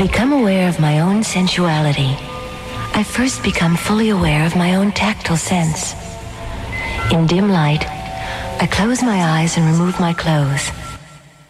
become aware of my own sensuality, I first become fully aware of my own tactile sense. In dim light, I close my eyes and remove my clothes.